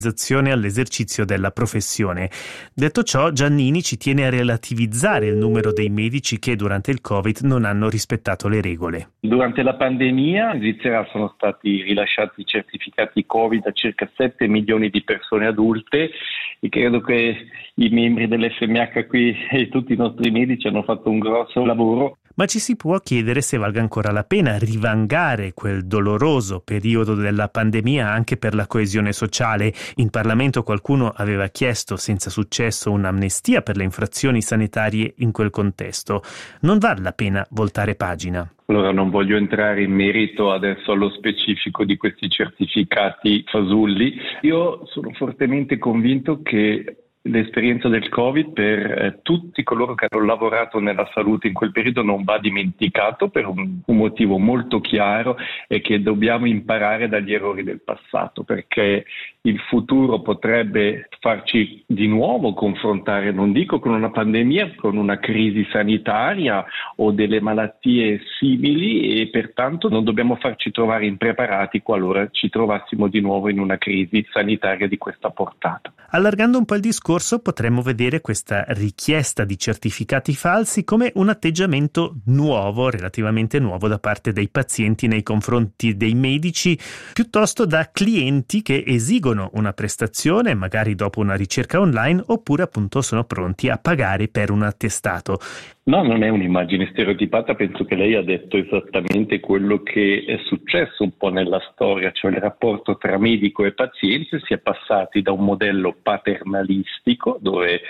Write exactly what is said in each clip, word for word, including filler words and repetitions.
all'esercizio della professione. Detto ciò, Giannini ci tiene a relativizzare il numero dei medici che durante il Covid non hanno rispettato le regole. Durante la pandemia in Svizzera sono stati rilasciati certificati Covid a circa sette milioni di persone adulte e credo che i membri dell'F M H qui e tutti i nostri medici hanno fatto un grosso lavoro. Ma ci si può chiedere se valga ancora la pena rivangare quel doloroso periodo della pandemia anche per la coesione sociale. In Parlamento qualcuno aveva chiesto senza successo un'amnistia per le infrazioni sanitarie in quel contesto. Non vale la pena voltare pagina. Allora non voglio entrare in merito adesso allo specifico di questi certificati fasulli. Io sono fortemente convinto che l'esperienza del Covid per eh, tutti coloro che hanno lavorato nella salute in quel periodo non va dimenticato per un, un motivo molto chiaro, è che dobbiamo imparare dagli errori del passato, perché il futuro potrebbe farci di nuovo confrontare, non dico con una pandemia, con una crisi sanitaria o delle malattie simili, e pertanto non dobbiamo farci trovare impreparati qualora ci trovassimo di nuovo in una crisi sanitaria di questa portata. Allargando un po' il discorso, potremmo vedere questa richiesta di certificati falsi come un atteggiamento nuovo, relativamente nuovo, da parte dei pazienti nei confronti dei medici, piuttosto da clienti che esigono una prestazione, magari dopo una ricerca online, oppure appunto sono pronti a pagare per un attestato. No, non è un'immagine stereotipata, penso che lei ha detto esattamente quello che è successo un po' nella storia, cioè il rapporto tra medico e paziente. Si è passati da un modello paternalistico dove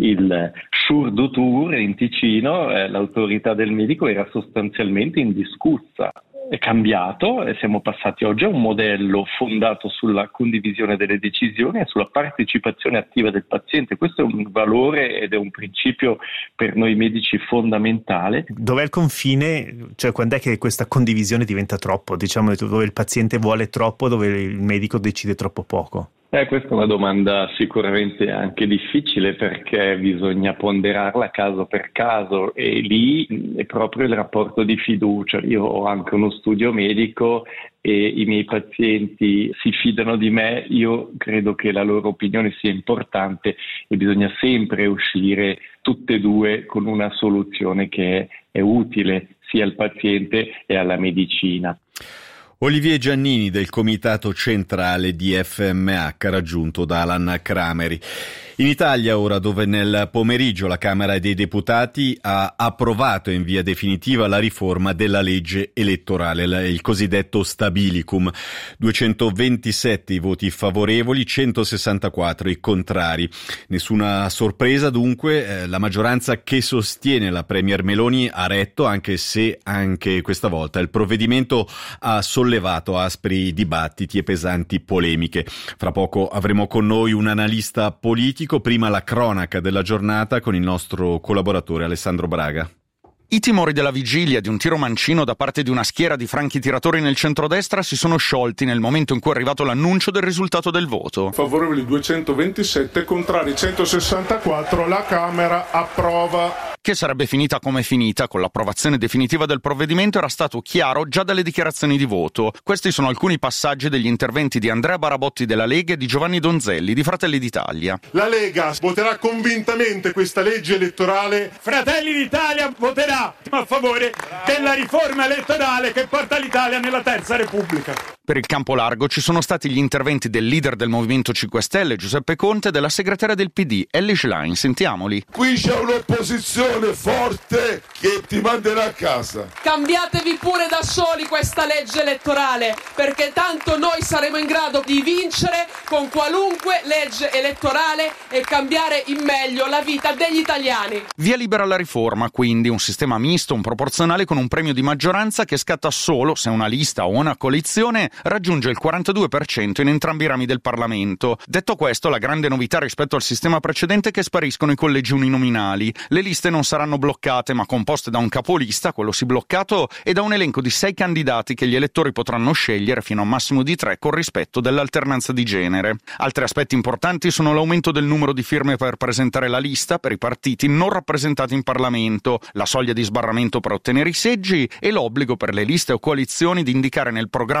il Schur du Tour in Ticino, eh, l'autorità del medico era sostanzialmente indiscussa. È cambiato e siamo passati oggi a un modello fondato sulla condivisione delle decisioni e sulla partecipazione attiva del paziente. Questo è un valore ed è un principio per noi medici fondamentale. Dov'è il confine? Cioè, quando è che questa condivisione diventa troppo? Diciamo, dove il paziente vuole troppo, dove il medico decide troppo poco? Eh, questa è una domanda sicuramente anche difficile, perché bisogna ponderarla caso per caso, e lì è proprio il rapporto di fiducia. Io ho anche uno studio medico e i miei pazienti si fidano di me, io credo che la loro opinione sia importante e bisogna sempre uscire tutte e due con una soluzione che è, è utile sia al paziente e alla medicina. Olivier Giannini del Comitato Centrale di F M H, raggiunto da Alan Crameri. In Italia ora, dove nel pomeriggio la Camera dei Deputati ha approvato in via definitiva la riforma della legge elettorale, il cosiddetto Stabilicum. duecentoventisette i voti favorevoli, centosessantaquattro i contrari. Nessuna sorpresa dunque, eh, la maggioranza che sostiene la Premier Meloni ha retto, anche se anche questa volta il provvedimento ha sollevato aspri dibattiti e pesanti polemiche. Fra poco avremo con noi un analista politico. Prima la cronaca della giornata con il nostro collaboratore Alessandro Braga. I timori della vigilia di un tiro mancino da parte di una schiera di franchi tiratori nel centrodestra si sono sciolti nel momento in cui è arrivato l'annuncio del risultato del voto. Favorevoli duecentoventisette, contrari centosessantaquattro, la Camera approva. Che sarebbe finita come è finita, con l'approvazione definitiva del provvedimento, era stato chiaro già dalle dichiarazioni di voto. Questi sono alcuni passaggi degli interventi di Andrea Barabotti della Lega e di Giovanni Donzelli di Fratelli d'Italia. La Lega voterà convintamente questa legge elettorale. Fratelli d'Italia voterà a favore della riforma elettorale che porta l'Italia nella Terza Repubblica. Per il campo largo ci sono stati gli interventi del leader del Movimento cinque Stelle, Giuseppe Conte, e della segretaria del P D, Elly Schlein. Sentiamoli. Qui c'è un'opposizione forte che ti manderà a casa. Cambiatevi pure da soli questa legge elettorale, perché tanto noi saremo in grado di vincere con qualunque legge elettorale e cambiare in meglio la vita degli italiani. Via libera alla riforma, quindi un sistema misto, un proporzionale con un premio di maggioranza che scatta solo se una lista o una coalizione raggiunge il quarantadue per cento in entrambi i rami del Parlamento. Detto questo, la grande novità rispetto al sistema precedente è che spariscono i collegi uninominali. Le liste non saranno bloccate, ma composte da un capolista, quello sì bloccato, e da un elenco di sei candidati che gli elettori potranno scegliere fino a un massimo di tre con rispetto dell'alternanza di genere. Altri aspetti importanti sono l'aumento del numero di firme per presentare la lista per i partiti non rappresentati in Parlamento, la soglia di sbarramento per ottenere i seggi e l'obbligo per le liste o coalizioni di indicare nel programma da depositare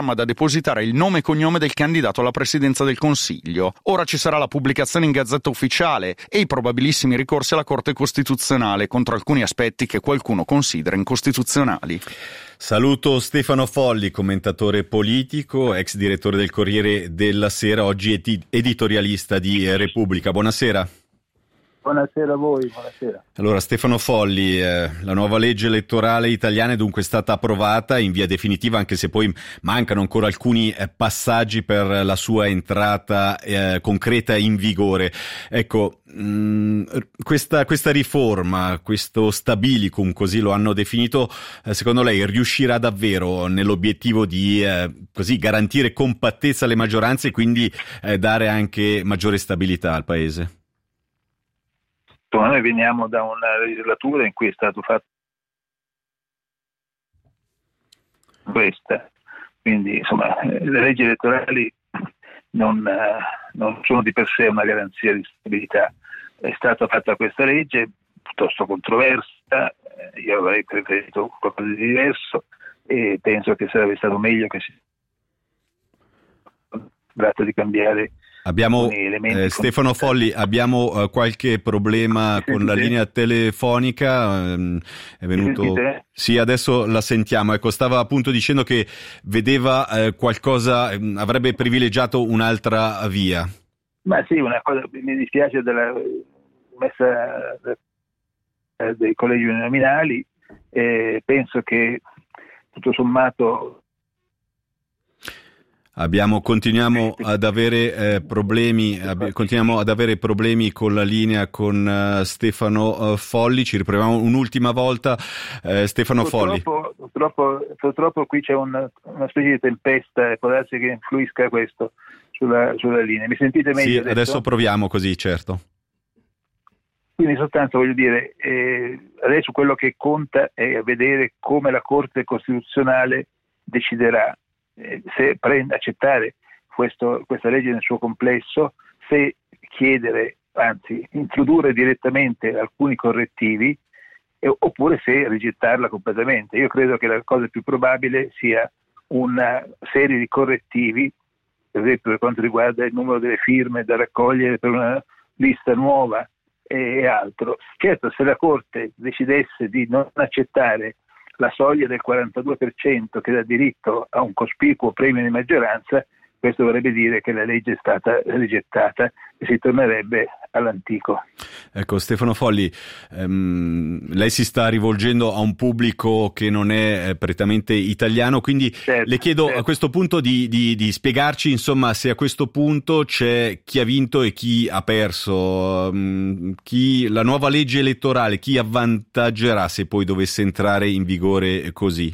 depositare il nome e cognome del candidato alla presidenza del Consiglio. Ora ci sarà la pubblicazione in Gazzetta Ufficiale e i probabilissimi ricorsi alla Corte Costituzionale contro alcuni aspetti che qualcuno considera incostituzionali. Saluto Stefano Folli, commentatore politico, ex direttore del Corriere della Sera, oggi edi- editorialista di Repubblica. Buonasera. Buonasera a voi, buonasera. Allora, Stefano Folli, eh, la nuova legge elettorale italiana è dunque stata approvata in via definitiva, anche se poi mancano ancora alcuni eh, passaggi per la sua entrata eh, concreta in vigore. Ecco, mh, questa, questa riforma, questo stabilicum, così lo hanno definito, eh, secondo lei riuscirà davvero nell'obiettivo di eh, così garantire compattezza alle maggioranze e quindi eh, dare anche maggiore stabilità al Paese? Noi veniamo da una legislatura in cui è stato fatto questa, quindi insomma le leggi elettorali non, non sono di per sé una garanzia di stabilità. È stata fatta questa legge piuttosto controversa, io avrei preferito qualcosa di diverso e penso che sarebbe stato meglio che si tratta di cambiare. Abbiamo, eh, Stefano Folli, abbiamo uh, qualche problema con la linea telefonica, um, è venuto... Sì, adesso la sentiamo. Ecco, stava appunto dicendo che vedeva eh, qualcosa, um, avrebbe privilegiato un'altra via. Ma sì, una cosa, mi dispiace della messa eh, dei collegi uninominali, eh, penso che tutto sommato... Abbiamo, continuiamo ad avere eh, problemi, ab- continuiamo ad avere problemi con la linea con uh, Stefano uh, Folli. Ci riproviamo un'ultima volta. Eh, Stefano Folli. Purtroppo, purtroppo, purtroppo qui c'è una, una specie di tempesta e può darsi che influisca questo sulla, sulla linea. Mi sentite meglio? Sì, adesso? adesso proviamo così, certo. Quindi in sostanza voglio dire, eh, adesso quello che conta è vedere come la Corte Costituzionale deciderà se prende, accettare questo, questa legge nel suo complesso, se chiedere, anzi introdurre direttamente alcuni correttivi eh, oppure se rigettarla completamente. Io credo che la cosa più probabile sia una serie di correttivi, per esempio per quanto riguarda il numero delle firme da raccogliere per una lista nuova e altro. Certo, se la Corte decidesse di non accettare la soglia del quarantadue per cento che dà diritto a un cospicuo premio di maggioranza, questo vorrebbe dire che la legge è stata rigettata e si tornerebbe all'antico. Ecco, Stefano Folli, ehm, lei si sta rivolgendo a un pubblico che non è eh, prettamente italiano, quindi certo, le chiedo certo. a questo punto di, di, di spiegarci, insomma, se a questo punto c'è chi ha vinto e chi ha perso, um, chi, la nuova legge elettorale, chi avvantaggerà se poi dovesse entrare in vigore così?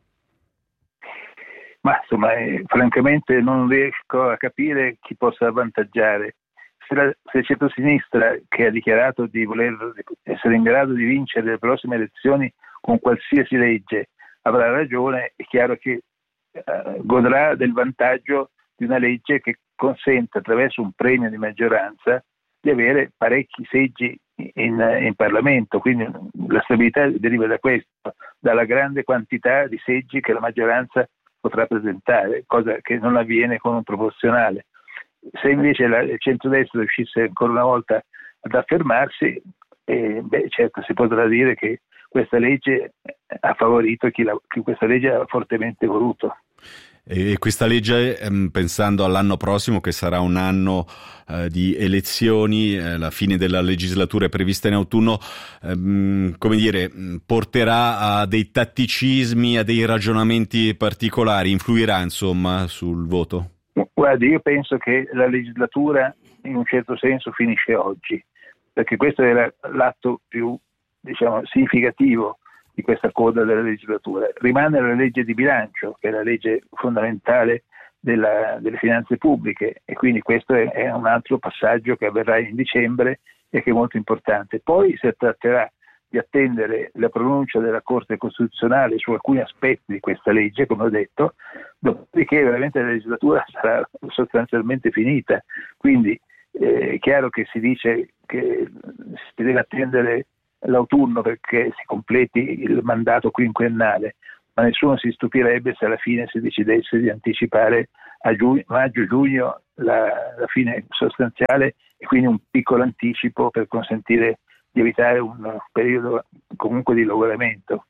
Ma insomma, eh, francamente non riesco a capire chi possa avvantaggiare. Se, la, se il centro-sinistra, che ha dichiarato di voler essere in grado di vincere le prossime elezioni con qualsiasi legge, avrà ragione, è chiaro che eh, godrà del vantaggio di una legge che consente, attraverso un premio di maggioranza, di avere parecchi seggi in, in Parlamento. Quindi la stabilità deriva da questo, dalla grande quantità di seggi che la maggioranza potrà presentare, cosa che non avviene con un proporzionale. Se invece la, il centrodestra riuscisse ancora una volta ad affermarsi, eh, beh, certo si potrà dire che questa legge ha favorito chi, la, chi questa legge ha fortemente voluto. E questa legge, ehm, pensando all'anno prossimo, che sarà un anno eh, di elezioni, eh, la fine della legislatura è prevista in autunno, ehm, come dire, porterà a dei tatticismi, a dei ragionamenti particolari, influirà insomma sul voto? Guardi, io penso che la legislatura in un certo senso finisce oggi, perché questo era l'atto più, diciamo, significativo di questa coda della legislatura. Rimane la legge di bilancio, che è la legge fondamentale della, delle finanze pubbliche, e quindi questo è, è un altro passaggio che avverrà in dicembre e che è molto importante. Poi si tratterà di attendere la pronuncia della Corte Costituzionale su alcuni aspetti di questa legge, come ho detto, dopodiché veramente la legislatura sarà sostanzialmente finita. Quindi eh, è chiaro che si dice che si deve attendere l'autunno perché si completi il mandato quinquennale, ma nessuno si stupirebbe se alla fine si decidesse di anticipare a giugno, maggio-giugno la, la fine sostanziale e quindi un piccolo anticipo per consentire di evitare un periodo comunque di logoramento.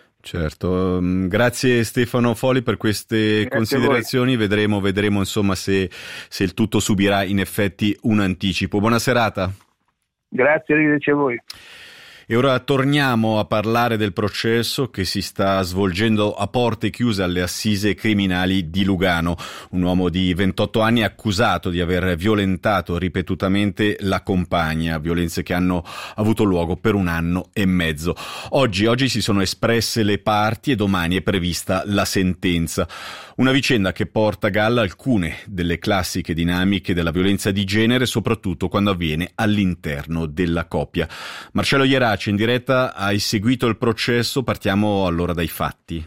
Certo, grazie Stefano Foli per queste Grazie considerazioni, vedremo, vedremo insomma se, se il tutto subirà in effetti un anticipo. Buona serata. Grazie, arrivederci a voi. E ora torniamo a parlare del processo che si sta svolgendo a porte chiuse alle assise criminali di Lugano. Un uomo di ventotto anni è accusato di aver violentato ripetutamente la compagna, violenze che hanno avuto luogo per un anno e mezzo. Oggi, oggi si sono espresse le parti e domani è prevista la sentenza. Una vicenda che porta a galla alcune delle classiche dinamiche della violenza di genere, soprattutto quando avviene all'interno della coppia. Marcello Ierace in diretta, hai seguito il processo, partiamo allora dai fatti.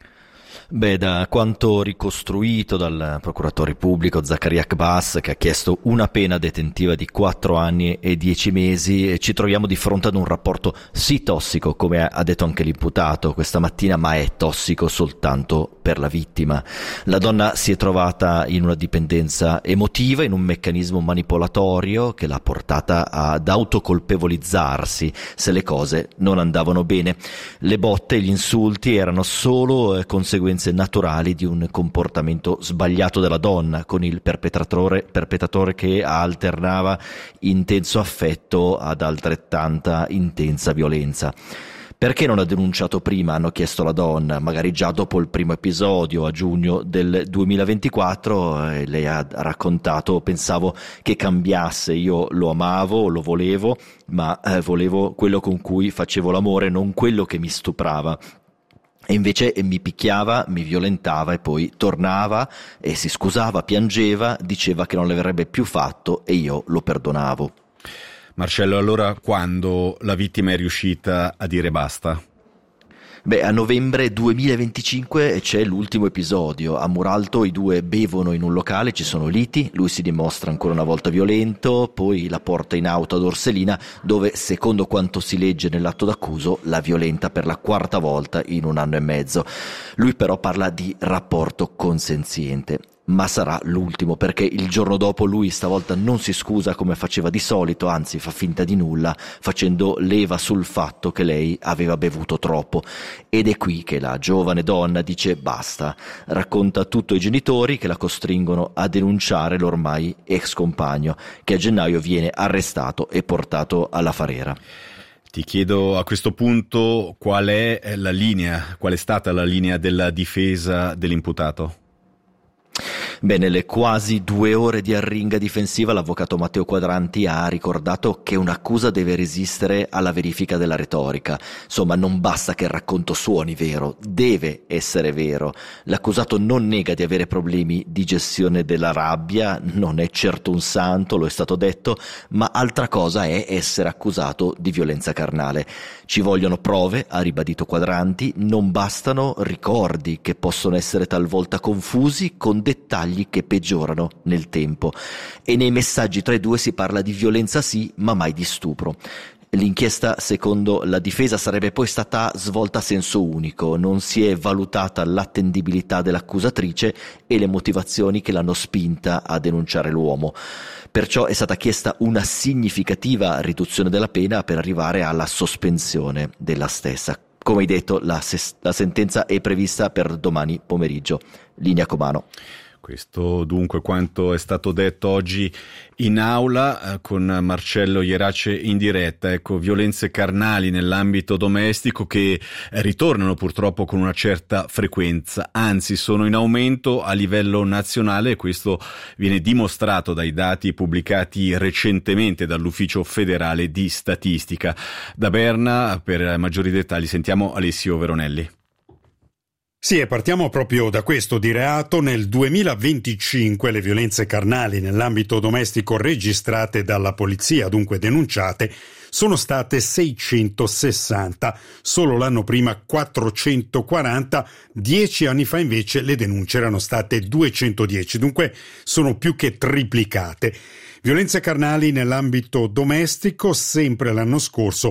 Beh, da quanto ricostruito dal procuratore pubblico Zaccaria Kbas, che ha chiesto una pena detentiva di quattro anni e dieci mesi, ci troviamo di fronte ad un rapporto sì tossico, come ha detto anche l'imputato questa mattina, ma è tossico soltanto per la vittima. La donna si è trovata in una dipendenza emotiva, in un meccanismo manipolatorio che l'ha portata ad autocolpevolizzarsi se le cose non andavano bene. Le botte e gli insulti erano solo eh, conseguenze naturali di un comportamento sbagliato della donna, con il perpetratore, perpetratore che alternava intenso affetto ad altrettanta intensa violenza. Perché non ha denunciato prima? Hanno chiesto la donna, magari già dopo il primo episodio a giugno del duemilaventiquattro. Eh, lei ha raccontato: pensavo che cambiasse, io lo amavo, lo volevo, ma eh, volevo quello con cui facevo l'amore, non quello che mi stuprava. E invece mi picchiava, mi violentava e poi tornava e si scusava, piangeva, diceva che non l'avrebbe più fatto e io lo perdonavo. Marcello, allora quando la vittima è riuscita a dire basta? Beh, a novembre duemilaventicinque c'è l'ultimo episodio. A Muralto i due bevono in un locale, ci sono liti, lui si dimostra ancora una volta violento, poi la porta in auto ad Orselina, dove, secondo quanto si legge nell'atto d'accuso, la violenta per la quarta volta in un anno e mezzo. Lui però parla di rapporto consenziente. Ma sarà l'ultimo, perché il giorno dopo lui stavolta non si scusa come faceva di solito, anzi fa finta di nulla, facendo leva sul fatto che lei aveva bevuto troppo. Ed è qui che la giovane donna dice basta, racconta tutto ai genitori che la costringono a denunciare l'ormai ex compagno, che a gennaio viene arrestato e portato alla Farera. Ti chiedo a questo punto qual è la linea, qual è stata la linea della difesa dell'imputato? Beh, nelle quasi due ore di arringa difensiva l'avvocato Matteo Quadranti ha ricordato che un'accusa deve resistere alla verifica della retorica. Insomma, non basta che il racconto suoni vero, deve essere vero. L'accusato non nega di avere problemi di gestione della rabbia, non è certo un santo, lo è stato detto, ma altra cosa è essere accusato di violenza carnale. Ci vogliono prove, ha ribadito Quadranti, non bastano ricordi che possono essere talvolta confusi con dettagli che peggiorano nel tempo, e nei messaggi tra i due si parla di violenza sì, ma mai di stupro. L'inchiesta, secondo la difesa, sarebbe poi stata svolta a senso unico, non si è valutata l'attendibilità dell'accusatrice e le motivazioni che l'hanno spinta a denunciare l'uomo. Perciò è stata chiesta una significativa riduzione della pena per arrivare alla sospensione della stessa. Come hai detto, la, ses- la sentenza è prevista per domani pomeriggio. Linea Comano. Questo dunque quanto è stato detto oggi in aula eh, con Marcello Ierace in diretta. Ecco, violenze carnali nell'ambito domestico che eh, ritornano purtroppo con una certa frequenza, anzi sono in aumento a livello nazionale, e questo viene dimostrato dai dati pubblicati recentemente dall'Ufficio Federale di Statistica. Da Berna, per maggiori dettagli, sentiamo Alessio Veronelli. Sì, e partiamo proprio da questo di reato. Nel duemilaventicinque le violenze carnali nell'ambito domestico registrate dalla polizia, dunque denunciate, sono state seicentosessanta, solo l'anno prima quattrocentoquaranta, dieci anni fa invece le denunce erano state duecentodieci, dunque sono più che triplicate. Violenze carnali nell'ambito domestico, sempre l'anno scorso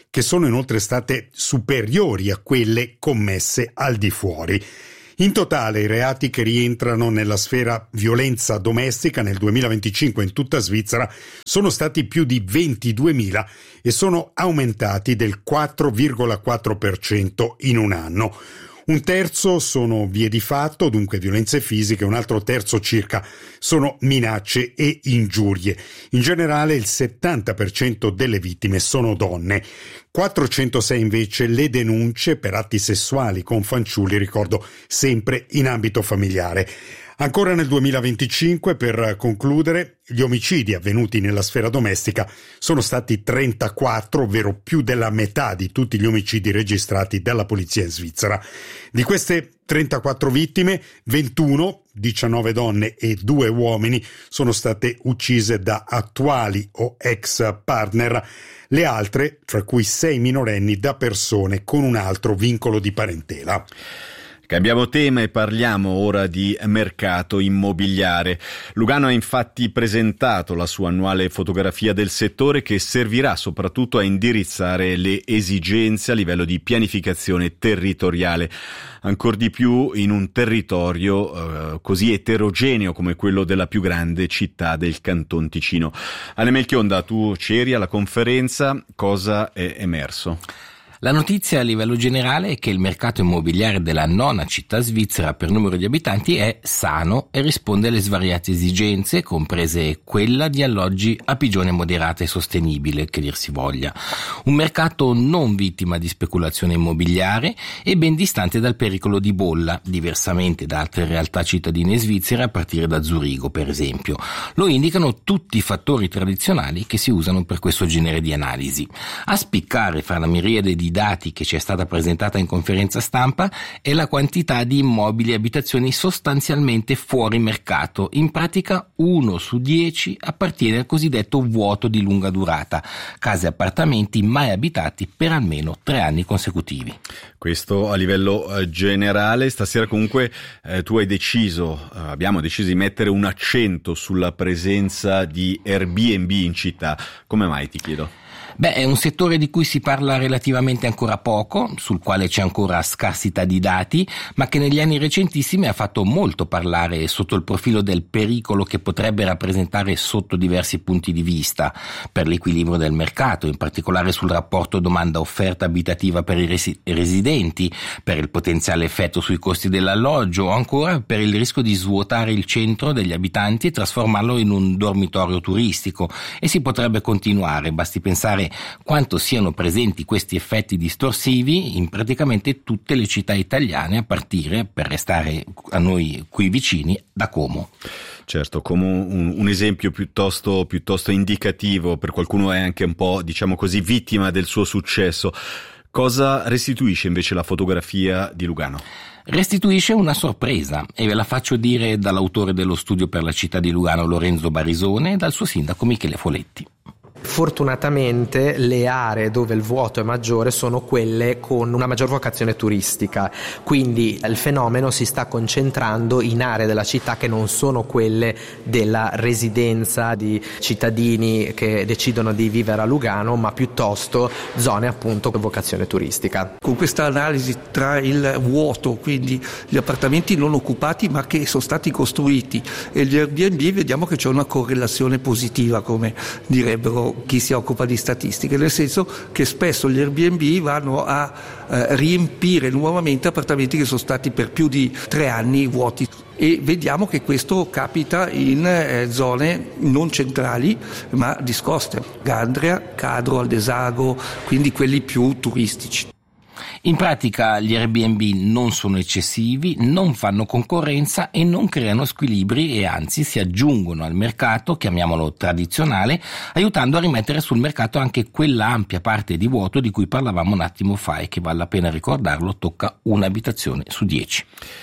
che sono inoltre state superiori a quelle commesse al di fuori. In totale i reati che rientrano nella sfera violenza domestica nel duemilaventicinque in tutta Svizzera sono stati più di ventiduemila e sono aumentati del quattro virgola quattro per cento in un anno. Un terzo sono vie di fatto, dunque violenze fisiche, un altro terzo circa sono minacce e ingiurie. In generale il settanta per cento delle vittime sono donne. quattrocentosei invece le denunce per atti sessuali con fanciulli, ricordo sempre in ambito familiare. Ancora nel duemilaventicinque, per concludere, gli omicidi avvenuti nella sfera domestica sono stati trentaquattro, ovvero più della metà di tutti gli omicidi registrati dalla polizia in Svizzera. Di queste trentaquattro vittime, ventuno, diciannove donne e due uomini, sono state uccise da attuali o ex partner. Le altre, tra cui sei minorenni, da persone con un altro vincolo di parentela. Cambiamo tema e parliamo ora di mercato immobiliare. Lugano ha infatti presentato la sua annuale fotografia del settore, che servirà soprattutto a indirizzare le esigenze a livello di pianificazione territoriale, ancor di più in un territorio eh, così eterogeneo come quello della più grande città del Canton Ticino. Anne Melchionda, tu c'eri alla conferenza, cosa è emerso? La notizia a livello generale è che il mercato immobiliare della nona città svizzera per numero di abitanti è sano e risponde alle svariate esigenze, comprese quella di alloggi a pigione moderata e sostenibile, che dir si voglia. Un mercato non vittima di speculazione immobiliare e ben distante dal pericolo di bolla, diversamente da altre realtà cittadine svizzere a partire da Zurigo, per esempio. Lo indicano tutti i fattori tradizionali che si usano per questo genere di analisi. A spiccare fra la miriade di dati che ci è stata presentata in conferenza stampa è la quantità di immobili e abitazioni sostanzialmente fuori mercato. In pratica uno su dieci appartiene al cosiddetto vuoto di lunga durata, case e appartamenti mai abitati per almeno tre anni consecutivi. Questo a livello eh, generale. Stasera comunque eh, tu hai deciso, eh, abbiamo deciso di mettere un accento sulla presenza di Airbnb in città. Come mai, ti chiedo? Beh, è un settore di cui si parla relativamente ancora poco, sul quale c'è ancora scarsità di dati, ma che negli anni recentissimi ha fatto molto parlare sotto il profilo del pericolo che potrebbe rappresentare sotto diversi punti di vista, per l'equilibrio del mercato, in particolare sul rapporto domanda-offerta abitativa per i resi- residenti, per il potenziale effetto sui costi dell'alloggio o ancora per il rischio di svuotare il centro degli abitanti e trasformarlo in un dormitorio turistico. E si potrebbe continuare, basti pensare quanto siano presenti questi effetti distorsivi in praticamente tutte le città italiane, a partire, per restare a noi qui vicini, da Como. Certo, come un, un esempio piuttosto, piuttosto indicativo, per qualcuno è anche un po', diciamo così, vittima del suo successo. Cosa restituisce invece la fotografia di Lugano? Restituisce una sorpresa, e ve la faccio dire dall'autore dello studio per la città di Lugano, Lorenzo Barisone, e dal suo sindaco Michele Foletti. Fortunatamente le aree dove il vuoto è maggiore sono quelle con una maggior vocazione turistica, quindi il fenomeno si sta concentrando in aree della città che non sono quelle della residenza di cittadini che decidono di vivere a Lugano, ma piuttosto zone appunto con vocazione turistica. Con questa analisi tra il vuoto, quindi gli appartamenti non occupati ma che sono stati costruiti, e gli Airbnb, vediamo che c'è una correlazione positiva, come direbbero chi si occupa di statistiche, nel senso che spesso gli Airbnb vanno a eh, riempire nuovamente appartamenti che sono stati per più di tre anni vuoti, e vediamo che questo capita in eh, zone non centrali ma discoste, Gandria, Cadro, Aldesago, quindi quelli più turistici. In pratica gli Airbnb non sono eccessivi, non fanno concorrenza e non creano squilibri, e anzi si aggiungono al mercato, chiamiamolo tradizionale, aiutando a rimettere sul mercato anche quella ampia parte di vuoto di cui parlavamo un attimo fa e che, vale la pena ricordarlo, tocca un'abitazione su dieci.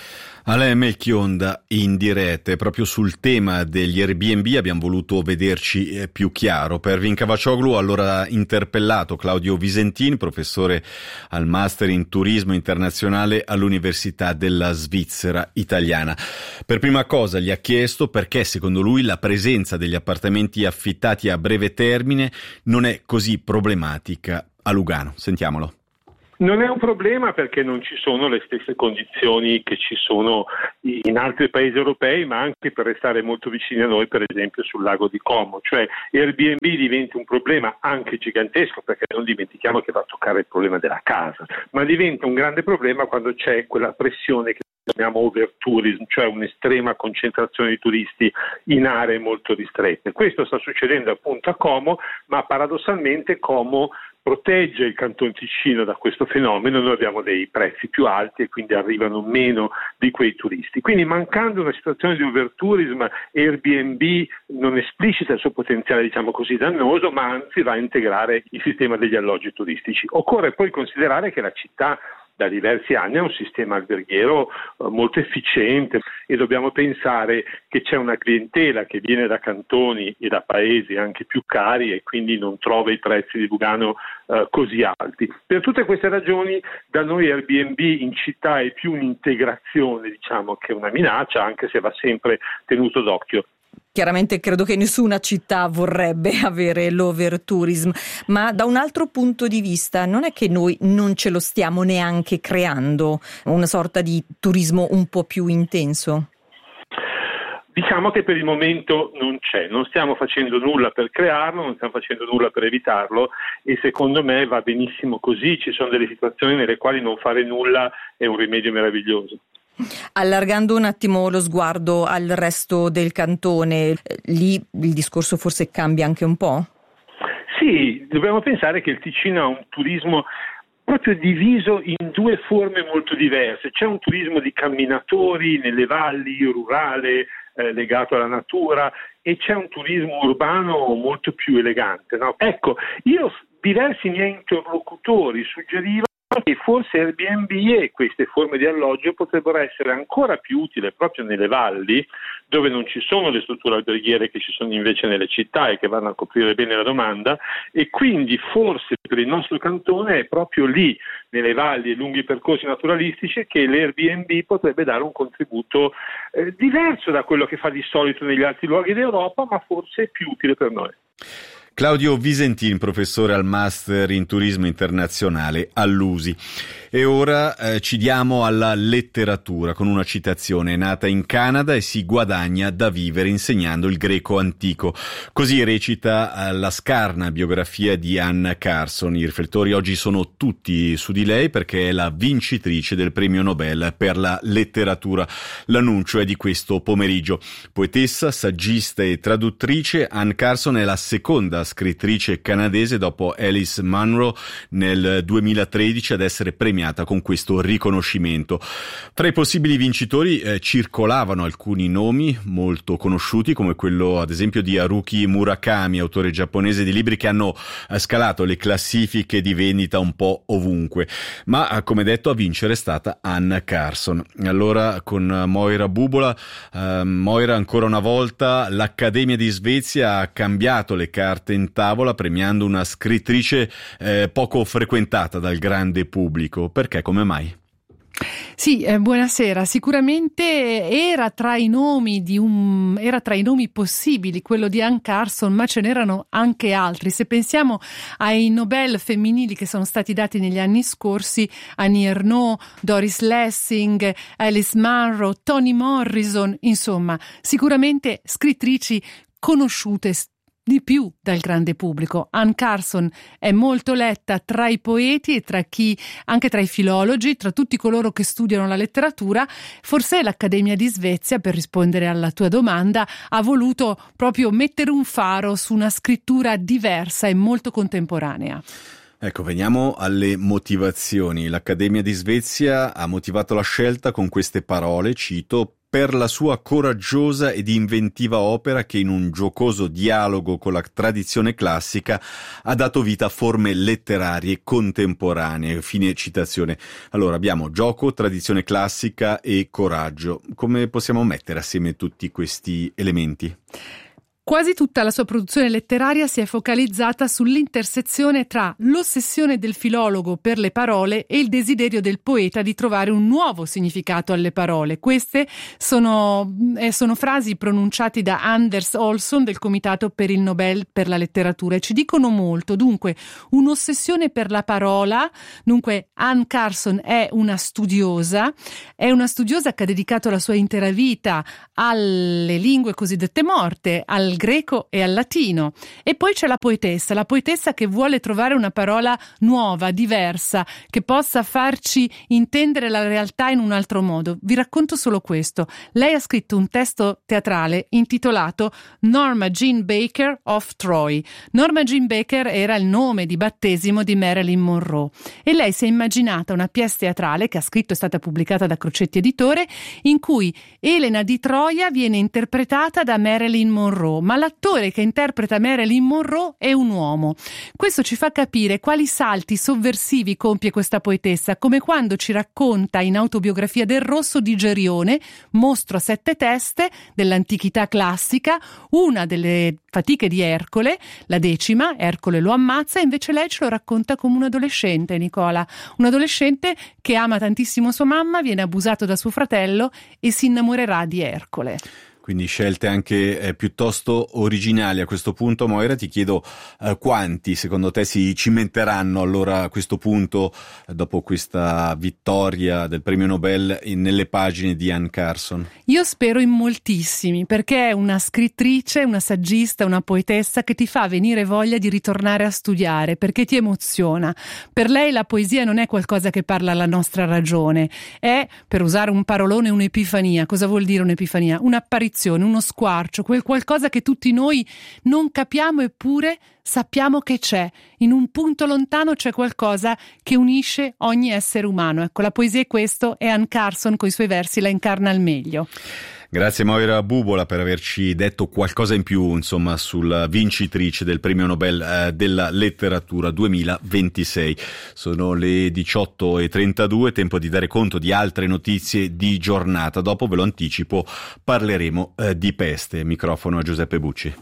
Anne Melchionda in diretta, e proprio sul tema degli Airbnb abbiamo voluto vederci più chiaro. Pervin Cavaccioglu ha allora interpellato Claudio Visentini, professore al Master in Turismo Internazionale all'Università della Svizzera Italiana. Per prima cosa gli ha chiesto perché secondo lui la presenza degli appartamenti affittati a breve termine non è così problematica a Lugano. Sentiamolo. Non è un problema perché non ci sono le stesse condizioni che ci sono in altri paesi europei, ma anche per restare molto vicini a noi, per esempio sul lago di Como. Cioè Airbnb diventa un problema anche gigantesco, perché non dimentichiamo che va a toccare il problema della casa, ma diventa un grande problema quando c'è quella pressione che chiamiamo overtourism, cioè un'estrema concentrazione di turisti in aree molto ristrette. Questo sta succedendo appunto a Como, ma paradossalmente Como protegge il Canton Ticino da questo fenomeno. Noi abbiamo dei prezzi più alti e quindi arrivano meno di quei turisti. Quindi, mancando una situazione di overtourism, Airbnb non esplicita il suo potenziale, diciamo così, dannoso, ma anzi va a integrare il sistema degli alloggi turistici. Occorre poi considerare che la città da diversi anni ha un sistema alberghiero eh, molto efficiente, e dobbiamo pensare che c'è una clientela che viene da cantoni e da paesi anche più cari e quindi non trova i prezzi di Lugano eh, così alti. Per tutte queste ragioni da noi Airbnb in città è più un'integrazione, diciamo, che una minaccia, anche se va sempre tenuto d'occhio. Chiaramente credo che nessuna città vorrebbe avere l'overtourism, ma da un altro punto di vista non è che noi non ce lo stiamo neanche creando, una sorta di turismo un po' più intenso? Diciamo che per il momento non c'è, non stiamo facendo nulla per crearlo, non stiamo facendo nulla per evitarlo, e secondo me va benissimo così. Ci sono delle situazioni nelle quali non fare nulla è un rimedio meraviglioso. Allargando un attimo lo sguardo al resto del cantone, lì il discorso forse cambia anche un po'? Sì, dobbiamo pensare che il Ticino ha un turismo proprio diviso in due forme molto diverse. C'è un turismo di camminatori nelle valli, rurale, eh, legato alla natura, e c'è un turismo urbano molto più elegante, no? Ecco, io diversi miei interlocutori suggerivano che forse Airbnb e queste forme di alloggio potrebbero essere ancora più utili proprio nelle valli, dove non ci sono le strutture alberghiere che ci sono invece nelle città e che vanno a coprire bene la domanda, e quindi forse per il nostro cantone è proprio lì, nelle valli e lunghi percorsi naturalistici, che l'Airbnb potrebbe dare un contributo eh, diverso da quello che fa di solito negli altri luoghi d'Europa, ma forse più utile per noi. Claudio Visentin, professore al Master in Turismo Internazionale all'U S I. E ora eh, ci diamo alla letteratura con una citazione: nata in Canada e si guadagna da vivere insegnando il greco antico. Così recita eh, la scarna biografia di Anne Carson. I riflettori oggi sono tutti su di lei perché è la vincitrice del premio Nobel per la letteratura. L'annuncio è di questo pomeriggio. Poetessa, saggista e traduttrice, Anne Carson è la seconda scrittrice canadese dopo Alice Munro nel duemilatredici ad essere premiata con questo riconoscimento. Tra i possibili vincitori eh, circolavano alcuni nomi molto conosciuti, come quello ad esempio di Haruki Murakami, autore giapponese di libri che hanno eh, scalato le classifiche di vendita un po' ovunque, ma eh, come detto a vincere è stata Anne Carson. Allora con Moira Bubola, eh, Moira, ancora una volta l'Accademia di Svezia ha cambiato le carte in tavola premiando una scrittrice eh, poco frequentata dal grande pubblico. Perché? Come mai? Sì, eh, buonasera. Sicuramente era tra i nomi di un era tra i nomi possibili quello di Anne Carson, ma ce n'erano anche altri. Se pensiamo ai Nobel femminili che sono stati dati negli anni scorsi, Annie Ernaux, Doris Lessing, Alice Munro, Toni Morrison, insomma, sicuramente scrittrici conosciute di più dal grande pubblico. Anne Carson è molto letta tra i poeti e tra chi, anche tra i filologi, tra tutti coloro che studiano la letteratura. Forse l'Accademia di Svezia, per rispondere alla tua domanda, ha voluto proprio mettere un faro su una scrittura diversa e molto contemporanea. Ecco, veniamo alle motivazioni. L'Accademia di Svezia ha motivato la scelta con queste parole, cito: per la sua coraggiosa ed inventiva opera che in un giocoso dialogo con la tradizione classica ha dato vita a forme letterarie contemporanee. Fine citazione. Allora abbiamo gioco, tradizione classica e coraggio. Come possiamo mettere assieme tutti questi elementi? Quasi tutta la sua produzione letteraria si è focalizzata sull'intersezione tra l'ossessione del filologo per le parole e il desiderio del poeta di trovare un nuovo significato alle parole. Queste sono, eh, sono frasi pronunciate da Anders Olsson del Comitato per il Nobel per la letteratura e ci dicono molto. Dunque, un'ossessione per la parola. Dunque, Anne Carson è una studiosa, è una studiosa che ha dedicato la sua intera vita alle lingue cosiddette morte, al greco e al latino. E poi c'è la poetessa, la poetessa che vuole trovare una parola nuova, diversa, che possa farci intendere la realtà in un altro modo. Vi racconto solo questo. Lei ha scritto un testo teatrale intitolato Norma Jean Baker of Troy. Norma Jean Baker era il nome di battesimo di Marilyn Monroe e lei si è immaginata una pièce teatrale che ha scritto, è stata pubblicata da Crocetti Editore, in cui Elena di Troia viene interpretata da Marilyn Monroe, ma l'attore che interpreta Marilyn Monroe è un uomo. Questo ci fa capire quali salti sovversivi compie questa poetessa, come quando ci racconta in Autobiografia del Rosso di Gerione, mostro a sette teste dell'antichità classica, una delle fatiche di Ercole, la decima, Ercole lo ammazza, e invece lei ce lo racconta come un adolescente, Nicola, un adolescente che ama tantissimo sua mamma, viene abusato da suo fratello e si innamorerà di Ercole. Quindi scelte anche eh, piuttosto originali a questo punto. Moira, ti chiedo eh, quanti secondo te si cimenteranno allora a questo punto, eh, dopo questa vittoria del premio Nobel, in, nelle pagine di Anne Carson? Io spero in moltissimi, perché è una scrittrice, una saggista, una poetessa che ti fa venire voglia di ritornare a studiare, perché ti emoziona. Per lei la poesia non è qualcosa che parla alla nostra ragione, è, per usare un parolone, un'epifania. Cosa vuol dire un'epifania? Un'apparizione, uno squarcio, quel qualcosa che tutti noi non capiamo eppure sappiamo che c'è. In un punto lontano c'è qualcosa che unisce ogni essere umano. Ecco, la poesia è questo e Anne Carson coi suoi versi la incarna al meglio. Grazie Moira Bubola per averci detto qualcosa in più, insomma, sulla vincitrice del premio Nobel eh, della letteratura duemilaventisei. Sono le diciotto e trentadue, tempo di dare conto di altre notizie di giornata. Dopo, ve lo anticipo, parleremo eh, di peste. Microfono a Giuseppe Bucci.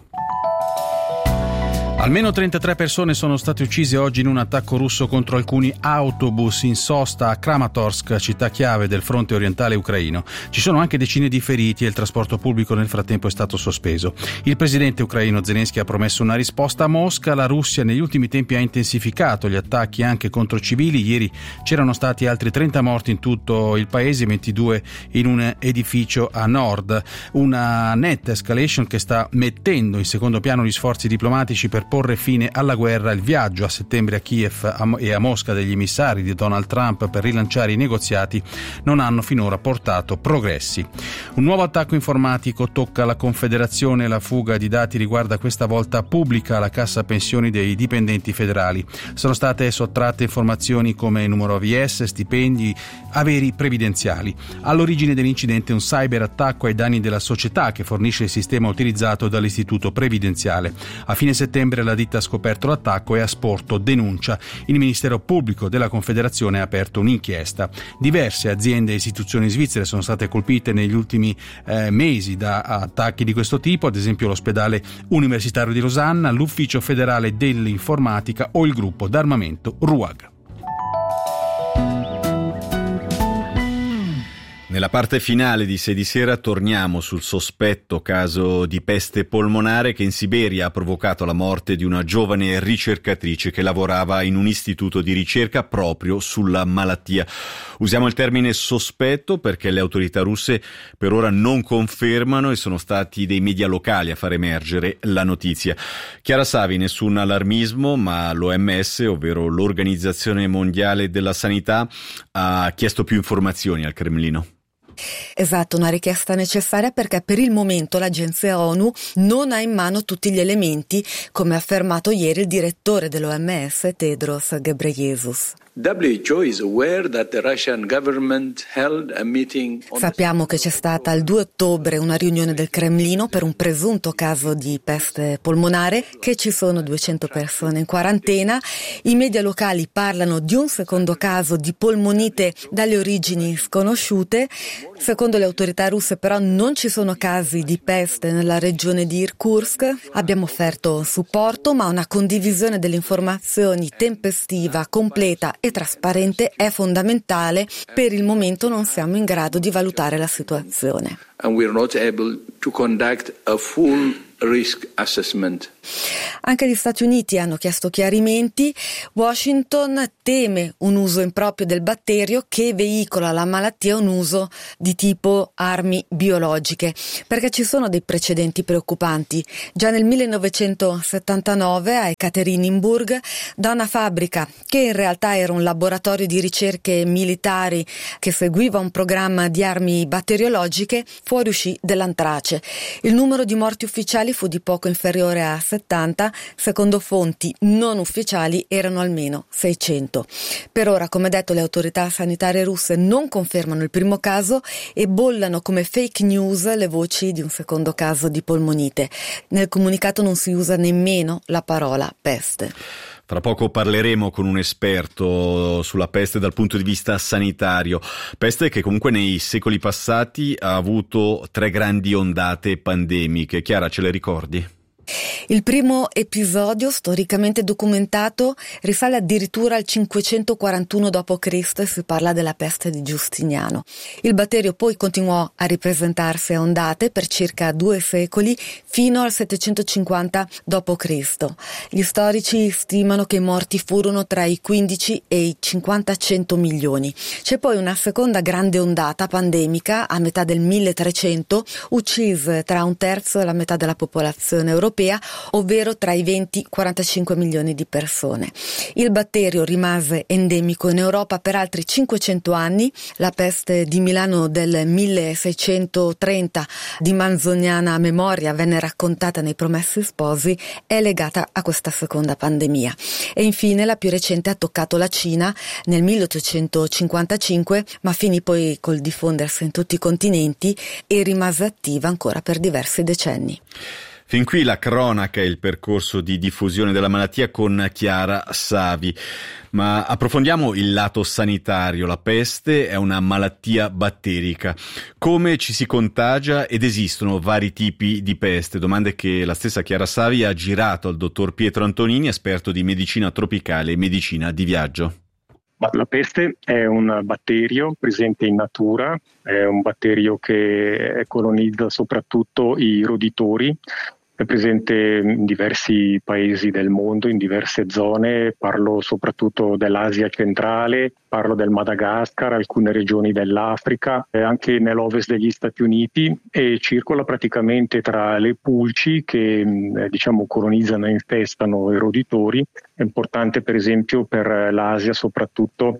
Almeno trentatré persone sono state uccise oggi in un attacco russo contro alcuni autobus in sosta a Kramatorsk, città chiave del fronte orientale ucraino. Ci sono anche decine di feriti e il trasporto pubblico nel frattempo è stato sospeso. Il presidente ucraino Zelensky ha promesso una risposta a Mosca. La Russia negli ultimi tempi ha intensificato gli attacchi anche contro civili. Ieri c'erano stati altri trenta morti in tutto il paese, ventidue in un edificio a nord. Una netta escalation che sta mettendo in secondo piano gli sforzi diplomatici per porre fine alla guerra. Il viaggio a settembre a Kiev e a Mosca degli emissari di Donald Trump per rilanciare i negoziati non hanno finora portato progressi. Un nuovo attacco informatico tocca la Confederazione. La fuga di dati riguarda questa volta Pubblica, la cassa pensioni dei dipendenti federali. Sono state sottratte informazioni come numero A V S, stipendi, averi previdenziali. All'origine dell'incidente un cyberattacco ai danni della società che fornisce il sistema utilizzato dall'Istituto Previdenziale. A fine settembre la ditta ha scoperto l'attacco e ha sporto denuncia. Il Ministero Pubblico della Confederazione ha aperto un'inchiesta. Diverse aziende e istituzioni svizzere sono state colpite negli ultimi eh, mesi da attacchi di questo tipo, ad esempio l'ospedale universitario di Losanna, l'Ufficio federale dell'informatica o il gruppo d'armamento RUAG. Nella parte finale di Sei di Sera torniamo sul sospetto caso di peste polmonare che in Siberia ha provocato la morte di una giovane ricercatrice che lavorava in un istituto di ricerca proprio sulla malattia. Usiamo il termine sospetto perché le autorità russe per ora non confermano e sono stati dei media locali a far emergere la notizia. Chiara Savi, nessun allarmismo, ma l'O M S, ovvero l'Organizzazione Mondiale della Sanità, ha chiesto più informazioni al Cremlino. Esatto, una richiesta necessaria perché per il momento l'agenzia ONU non ha in mano tutti gli elementi, come ha affermato ieri il direttore dell'O M S Tedros Ghebreyesus. Sappiamo che c'è stata il due ottobre una riunione del Cremlino per un presunto caso di peste polmonare, che ci sono duecento persone in quarantena. I media locali parlano di un secondo caso di polmonite dalle origini sconosciute. Secondo le autorità russe però non ci sono casi di peste nella regione di Irkutsk. Abbiamo offerto supporto, ma una condivisione delle informazioni tempestiva, completa e trasparente è fondamentale. Per il momento non siamo in grado di valutare la situazione. And we are not able to conduct a full risk assessment. Anche gli Stati Uniti hanno chiesto chiarimenti. Washington teme un uso improprio del batterio che veicola la malattia, un uso di tipo armi biologiche, perché ci sono dei precedenti preoccupanti. Già nel millenovecentosettantanove a Ekaterinburg, da una fabbrica che in realtà era un laboratorio di ricerche militari che seguiva un programma di armi batteriologiche, fuoriuscì dell'antrace. Il numero di morti ufficiali fu di poco inferiore a settanta, secondo fonti non ufficiali erano almeno seicento. Per ora, come detto, le autorità sanitarie russe non confermano il primo caso e bollano come fake news le voci di un secondo caso di polmonite. Nel comunicato non si usa nemmeno la parola peste. Tra poco parleremo con un esperto sulla peste dal punto di vista sanitario. Peste che comunque nei secoli passati ha avuto tre grandi ondate pandemiche. Chiara, ce le ricordi? Il primo episodio storicamente documentato risale addirittura al cinquecentoquarantuno dopo Cristo e si parla della peste di Giustiniano. Il batterio poi continuò a ripresentarsi a ondate per circa due secoli fino al settecentocinquanta dopo Cristo. Gli storici stimano che i morti furono tra i quindici e i cinquanta cento milioni. C'è poi una seconda grande ondata pandemica a metà del milletrecento, uccise tra un terzo e la metà della popolazione europea, ovvero tra i venti e i quarantacinque milioni di persone. Il batterio rimase endemico in Europa per altri cinquecento anni. La peste di Milano del milleseicentotrenta, di manzoniana memoria, venne raccontata nei Promessi Sposi, è legata a questa seconda pandemia. E infine la più recente ha toccato la Cina nel milleottocentocinquantacinque, ma finì poi col diffondersi in tutti i continenti e rimase attiva ancora per diversi decenni. Fin qui la cronaca e il percorso di diffusione della malattia con Chiara Savi. Ma approfondiamo il lato sanitario. La peste è una malattia batterica. Come ci si contagia ed esistono vari tipi di peste? Domande che la stessa Chiara Savi ha girato al dottor Pietro Antonini, esperto di medicina tropicale e medicina di viaggio. La peste è un batterio presente in natura, è un batterio che colonizza soprattutto i roditori. È presente in diversi paesi del mondo, in diverse zone, parlo soprattutto dell'Asia centrale, parlo del Madagascar, alcune regioni dell'Africa, e anche nell'ovest degli Stati Uniti, e circola praticamente tra le pulci che eh, diciamo colonizzano e infestano i roditori. È importante per esempio per l'Asia soprattutto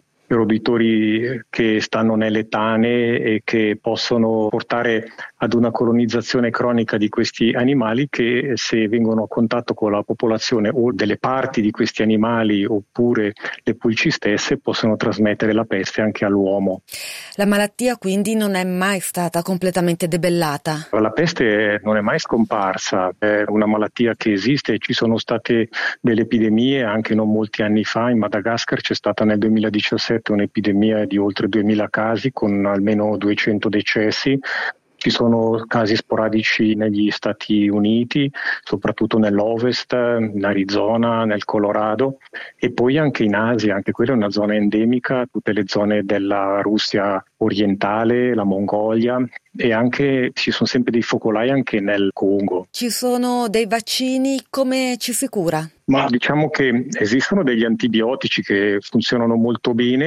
roditori che stanno nelle tane e che possono portare ad una colonizzazione cronica di questi animali che, se vengono a contatto con la popolazione o delle parti di questi animali oppure le pulci stesse, possono trasmettere la peste anche all'uomo. La malattia quindi non è mai stata completamente debellata? La peste non è mai scomparsa, è una malattia che esiste. Ci sono state delle epidemie anche non molti anni fa. In Madagascar c'è stata nel duemiladiciassette un'epidemia di oltre duemila casi con almeno duecento decessi. Ci sono casi sporadici negli Stati Uniti, soprattutto nell'Ovest, in Arizona, nel Colorado, e poi anche in Asia. Anche quella è una zona endemica, tutte le zone della Russia orientale, la Mongolia, e anche ci sono sempre dei focolai anche nel Congo. Ci sono dei vaccini, come ci si cura? Ma diciamo che esistono degli antibiotici che funzionano molto bene.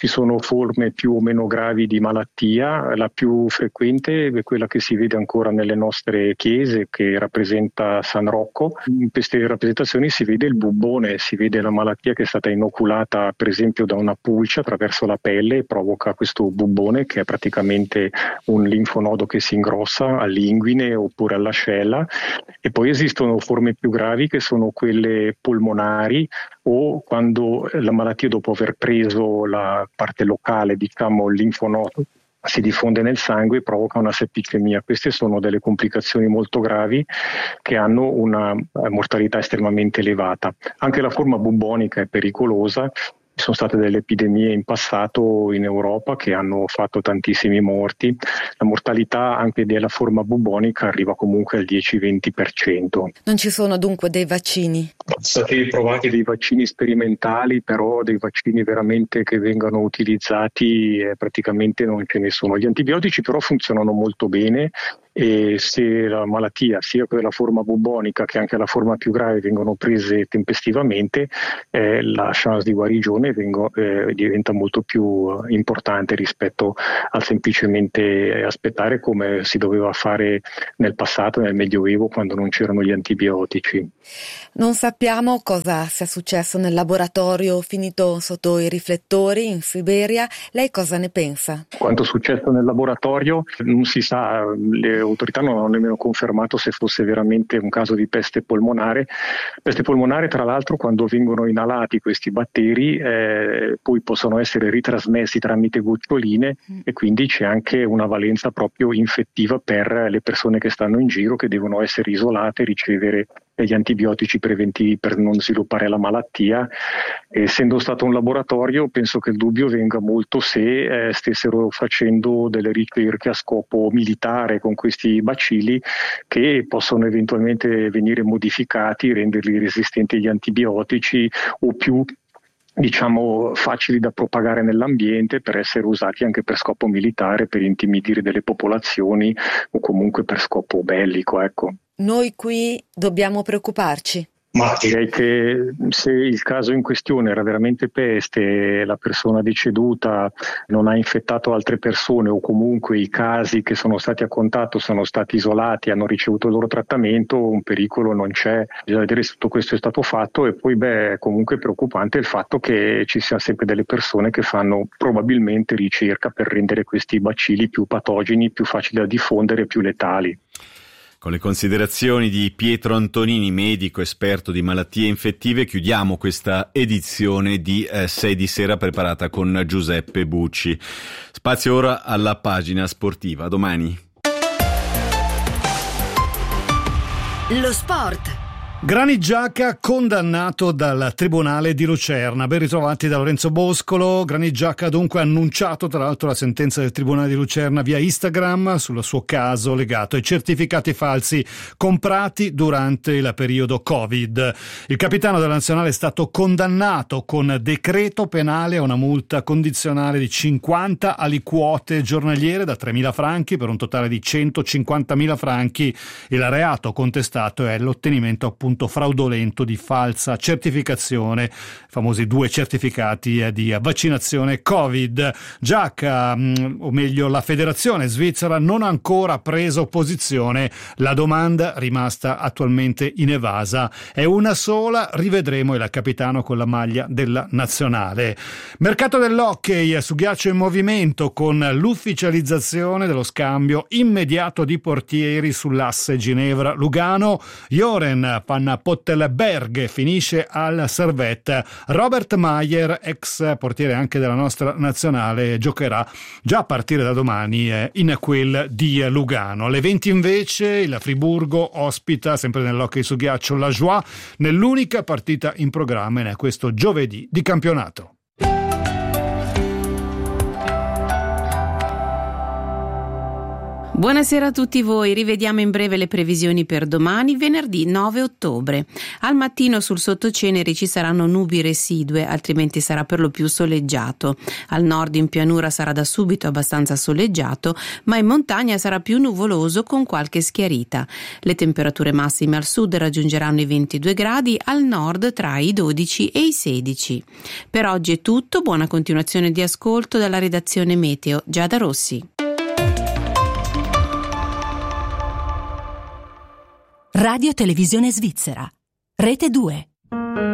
ci sono forme più o meno gravi di malattia. La più frequente è quella che si vede ancora nelle nostre chiese, che rappresenta San Rocco. In queste rappresentazioni si vede il bubbone, si vede la malattia che è stata inoculata per esempio da una pulce attraverso la pelle e provoca questo bubbone, che è praticamente un linfonodo che si ingrossa all'inguine oppure all'ascella. E poi esistono forme più gravi che sono quelle polmonari, o quando la malattia, dopo aver preso la parte locale, diciamo il linfonodo, si diffonde nel sangue e provoca una septicemia. Queste sono delle complicazioni molto gravi che hanno una mortalità estremamente elevata. Anche la forma bubbonica è pericolosa. Ci sono state delle epidemie in passato in Europa che hanno fatto tantissimi morti. La mortalità anche della forma bubbonica arriva comunque al dieci venti per cento. Non ci sono dunque dei vaccini? Sono stati provati dei vaccini sperimentali, però dei vaccini veramente che vengano utilizzati eh, praticamente non ce ne sono. Gli antibiotici però funzionano molto bene, e se la malattia, sia quella forma bubbonica che anche la forma più grave, vengono prese tempestivamente, eh, la chance di guarigione vengo, eh, diventa molto più importante rispetto al semplicemente aspettare, come si doveva fare nel passato, nel Medioevo, quando non c'erano gli antibiotici. Non sappiamo cosa sia successo nel laboratorio finito sotto i riflettori in Siberia. Lei cosa ne pensa? Quanto è successo nel laboratorio non si sa, le autorità non hanno nemmeno confermato se fosse veramente un caso di peste polmonare. Peste polmonare, tra l'altro, quando vengono inalati questi batteri, eh, poi possono essere ritrasmessi tramite goccioline mm. e quindi c'è anche una valenza proprio infettiva per le persone che stanno in giro, che devono essere isolate, ricevere gli antibiotici preventivi per non sviluppare la malattia. Essendo stato un laboratorio, penso che il dubbio venga molto se eh, stessero facendo delle ricerche a scopo militare con questi bacilli, che possono eventualmente venire modificati, renderli resistenti agli antibiotici o più diciamo facili da propagare nell'ambiente, per essere usati anche per scopo militare, per intimidire delle popolazioni o comunque per scopo bellico, ecco. Noi qui dobbiamo preoccuparci? Ma direi che se il caso in questione era veramente peste, la persona deceduta non ha infettato altre persone, o comunque i casi che sono stati a contatto sono stati isolati, hanno ricevuto il loro trattamento, un pericolo non c'è. Bisogna vedere se tutto questo è stato fatto. E poi beh, è comunque preoccupante il fatto che ci siano sempre delle persone che fanno probabilmente ricerca per rendere questi bacilli più patogeni, più facili da diffondere, più letali. Con le considerazioni di Pietro Antonini, medico esperto di malattie infettive, chiudiamo questa edizione di eh, sei di sera preparata con Giuseppe Bucci. Spazio ora alla pagina sportiva. A domani. Lo sport. Granit Xhaka condannato dal Tribunale di Lucerna. Ben ritrovati da Lorenzo Boscolo. Granit Xhaka dunque ha annunciato tra l'altro la sentenza del Tribunale di Lucerna via Instagram sul suo caso legato ai certificati falsi comprati durante il periodo Covid. Il capitano della nazionale è stato condannato con decreto penale a una multa condizionale di cinquanta aliquote giornaliere da tremila franchi per un totale di centocinquantamila franchi. Il reato contestato è l'ottenimento appunto fraudolento di falsa certificazione, famosi due certificati di vaccinazione Covid. Xhaka, o meglio la federazione svizzera, non ha ancora preso posizione, la domanda rimasta attualmente inevasa è una sola: rivedremo il capitano con la maglia della nazionale. Mercato dell'hockey su ghiaccio in movimento con l'ufficializzazione dello scambio immediato di portieri sull'asse Ginevra-Lugano. Joren Van Pottelberg finisce al Servette. Robert Mayer, ex portiere anche della nostra nazionale, giocherà già a partire da domani in quel di Lugano. Alle venti invece il Friburgo ospita, sempre nell'hockey su ghiaccio, la Joie nell'unica partita in programma in questo giovedì di campionato. Buonasera a tutti voi, rivediamo in breve le previsioni per domani, venerdì nove ottobre. Al mattino sul sottoceneri ci saranno nubi residue, altrimenti sarà per lo più soleggiato. Al nord in pianura sarà da subito abbastanza soleggiato, ma in montagna sarà più nuvoloso con qualche schiarita. Le temperature massime al sud raggiungeranno i ventidue gradi, al nord tra i dodici e i sedici. Per oggi è tutto, buona continuazione di ascolto dalla redazione Meteo, Giada Rossi. Radio Televisione Svizzera, Rete due.